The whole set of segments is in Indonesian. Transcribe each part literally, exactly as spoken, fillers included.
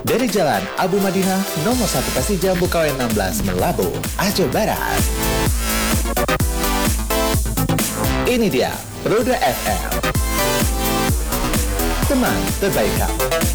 Dari Jalan Abu Madinah nomor satu Pasija Bukawen enam belas Melabu, Aceh Barat. Ini dia Roda F M, teman terbaik kamu.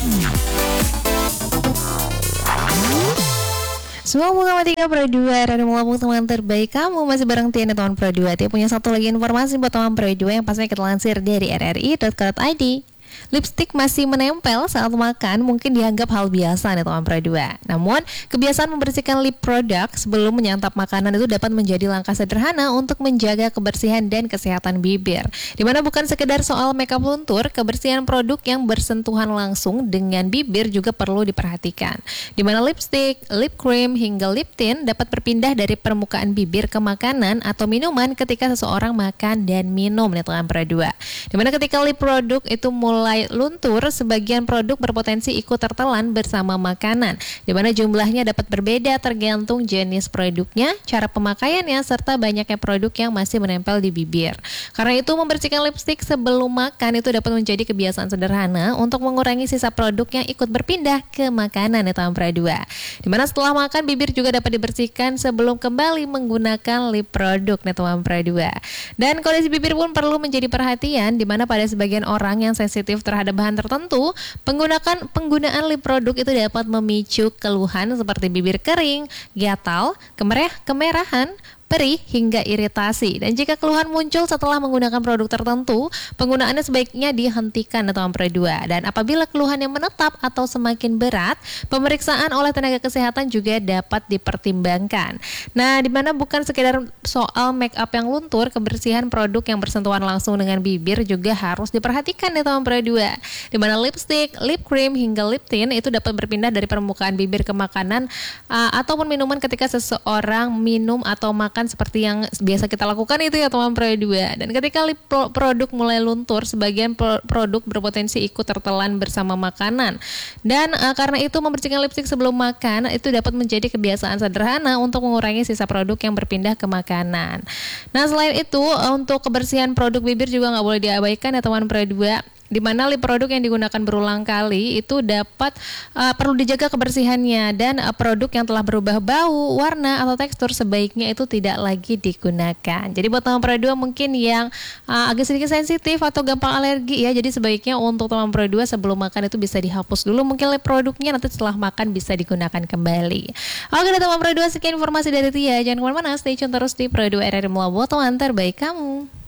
Semua bunga tiga Pro dua, Radio Melabu teman terbaik kamu. Masih bareng Tiana teman Pro dua. Dia punya satu lagi informasi buat teman Pro dua yang pastinya kita lansir dari r r i dot co dot i d. Lipstik masih menempel saat makan mungkin dianggap hal biasa nih teman Pro dua. Namun, kebiasaan membersihkan lip product sebelum menyantap makanan itu dapat menjadi langkah sederhana untuk menjaga kebersihan dan kesehatan bibir. Dimana bukan sekedar soal makeup luntur, kebersihan produk yang bersentuhan langsung dengan bibir juga perlu diperhatikan. Dimana lipstick, lip cream, hingga lip tint dapat berpindah dari permukaan bibir ke makanan atau minuman ketika seseorang makan dan minum nih teman Pro dua. Dimana ketika lip produk itu mulai Mulai luntur, sebagian produk berpotensi ikut tertelan bersama makanan, di mana jumlahnya dapat berbeda tergantung jenis produknya, cara pemakaiannya, serta banyaknya produk yang masih menempel di bibir. Karena itu, membersihkan lipstik sebelum makan itu dapat menjadi kebiasaan sederhana untuk mengurangi sisa produk yang ikut berpindah ke makanan ya teman Pro dua. Di mana setelah makan, bibir juga dapat dibersihkan sebelum kembali menggunakan lip produk nih teman Pro dua. Dan kondisi bibir pun perlu menjadi perhatian, di mana pada sebagian orang yang sensitif terhadap bahan tertentu, penggunaan penggunaan lip produk itu dapat memicu keluhan seperti bibir kering, gatal, kemerah, kemerahan, perih, hingga iritasi. Dan jika keluhan muncul setelah menggunakan produk tertentu, penggunaannya sebaiknya dihentikan atau Pro dua. Dan apabila keluhan yang menetap atau semakin berat, pemeriksaan oleh tenaga kesehatan juga dapat dipertimbangkan. Nah, di mana bukan sekedar soal make up yang luntur, kebersihan produk yang bersentuhan langsung dengan bibir juga harus diperhatikan ya teman Pro dua. Di mana lipstick, lip cream, hingga lip tint itu dapat berpindah dari permukaan bibir ke makanan uh, ataupun minuman ketika seseorang minum atau makan seperti yang biasa kita lakukan itu ya teman Pro dua. Dan ketika lip produk mulai luntur, sebagian produk berpotensi ikut tertelan bersama makanan. Dan uh, karena itu membersihkan lipstik sebelum makan itu dapat menjadi kebiasaan sederhana untuk mengurangi sisa produk yang berpindah ke makanan. Nah, selain itu uh, untuk kebersihan produk bibir juga nggak boleh diabaikan ya teman Pro dua. Di mana lip produk yang digunakan berulang kali itu dapat uh, perlu dijaga kebersihannya, dan uh, produk yang telah berubah bau, warna, atau tekstur sebaiknya itu tidak lagi digunakan. Jadi buat teman Pro dua mungkin yang uh, agak sedikit sensitif atau gampang alergi ya, jadi sebaiknya untuk teman Pro dua sebelum makan itu bisa dihapus dulu mungkin lip produknya, nanti setelah makan bisa digunakan kembali. Oke teman Pro dua, sekian informasi dari Tia. Jangan kemana-mana, stay tune terus di Pro dua R R I Melabu, teman terbaik kamu.